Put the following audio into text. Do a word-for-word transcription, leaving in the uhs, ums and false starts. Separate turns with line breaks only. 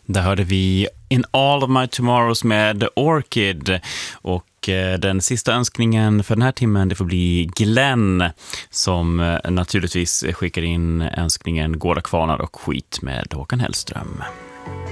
Där hörde vi In All of My Tomorrows med Orchid. Och eh, den sista önskningen för den här timmen, det får bli Glenn, som eh, naturligtvis skickar in önskningen Gårda kvarnar och skit med Håkan Hellström.